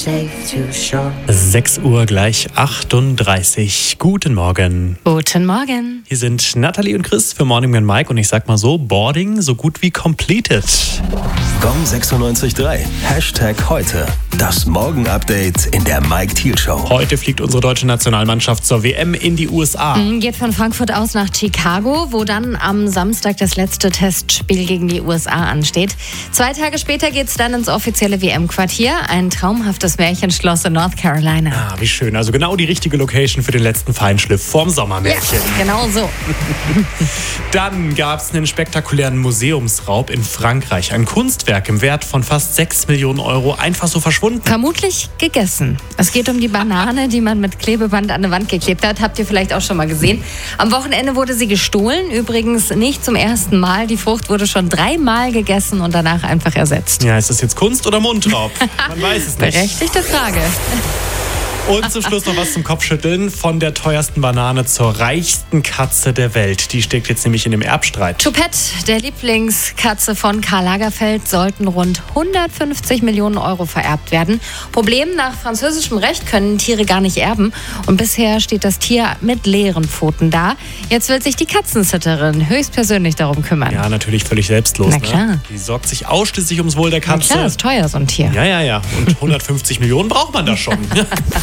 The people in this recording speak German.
safe to shore. 6 Uhr gleich 38. Guten Morgen. Guten Morgen. Hier sind Nathalie und Chris für Morning mit Mike und ich sag mal so, Boarding so gut wie completed. Gong 96.3. #heute. Das Morgen-Update in der Mike Thiel Show. Heute fliegt unsere deutsche Nationalmannschaft zur WM in die USA. Geht von Frankfurt aus nach Chicago, wo dann am Samstag das letzte Testspiel gegen die USA ansteht. 2 Tage später geht's dann ins offizielle WM-Quartier. Ein traumhaftes Märchenschloss in North Carolina. Ah, wie schön. Also genau die richtige Location für den letzten Feinschliff vorm Sommermärchen. Ja, genau so. Dann gab es einen spektakulären Museumsraub in Frankreich. Ein Kunstwerk im Wert von fast 6 Millionen Euro einfach so verschwunden. Vermutlich gegessen. Es geht um die Banane, die man mit Klebeband an eine Wand geklebt hat. Habt ihr vielleicht auch schon mal gesehen. Am Wochenende wurde sie gestohlen. Übrigens nicht zum ersten Mal. Die Frucht wurde schon 3 Mal gegessen und danach einfach ersetzt. Ja, ist das jetzt Kunst oder Mundraub? Man weiß es nicht. Berechtigte Frage. Und zum Schluss noch was zum Kopfschütteln. Von der teuersten Banane zur reichsten Katze der Welt. Die steckt jetzt nämlich in dem Erbstreit. Choupette, der Lieblingskatze von Karl Lagerfeld, sollten rund 150 Millionen Euro vererbt werden. Problem, nach französischem Recht können Tiere gar nicht erben. Und bisher steht das Tier mit leeren Pfoten da. Jetzt will sich die Katzensitterin höchstpersönlich darum kümmern. Ja, natürlich völlig selbstlos. Na klar. Ne? Die sorgt sich ausschließlich ums Wohl der Na Katze. klar, ist teuer, so ein Tier. Ja. Und 150 Millionen braucht man da schon.